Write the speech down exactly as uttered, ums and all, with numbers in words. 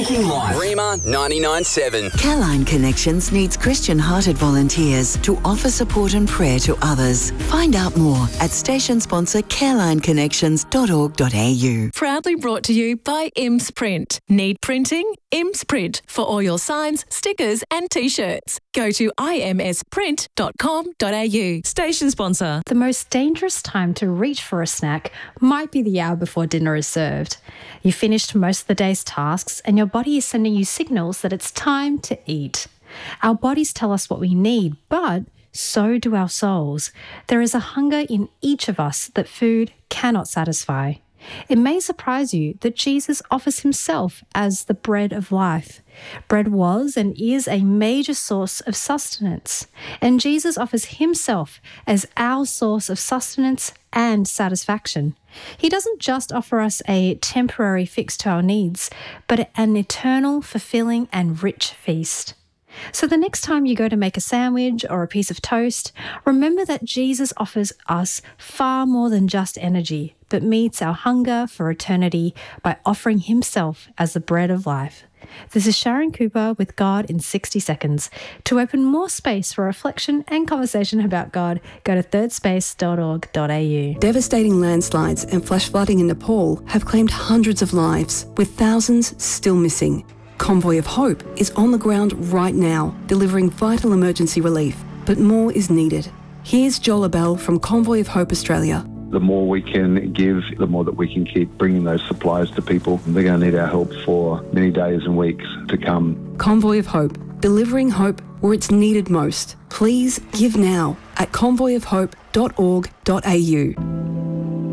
Thinking Life. Rima ninety-nine point seven. Careline Connections needs Christian-hearted volunteers to offer support and prayer to others. Find out more at station sponsor careline connections dot org dot a u. Proudly brought to you by Imms Print. Need printing? Imms Print for all your signs, stickers and T-shirts. Go to i m s print dot com dot a u. Station sponsor. The most dangerous time to reach for a snack might be the hour before dinner is served. You finished most of the day's tasks and your body is sending you signals that it's time to eat. Our bodies tell us what we need, but so do our souls. There is a hunger in each of us that food cannot satisfy. It may surprise you that Jesus offers himself as the bread of life. Bread was and is a major source of sustenance, and Jesus offers himself as our source of sustenance and satisfaction. He doesn't just offer us a temporary fix to our needs, but an eternal, fulfilling, and rich feast. So the next time you go to make a sandwich or a piece of toast, remember that Jesus offers us far more than just energy, but meets our hunger for eternity by offering himself as the bread of life. This is Sharon Cooper with God in sixty seconds. To open more space for reflection and conversation about God, go to third space dot org dot a u. Devastating landslides and flash flooding in Nepal have claimed hundreds of lives, with thousands still missing. Convoy of Hope is on the ground right now, delivering vital emergency relief, but more is needed. Here's Joel Abell from Convoy of Hope Australia. The more we can give, the more that we can keep bringing those supplies to people. They're going to need our help for many days and weeks to come. Convoy of Hope, delivering hope where it's needed most. Please give now at convoy of hope dot org dot a u.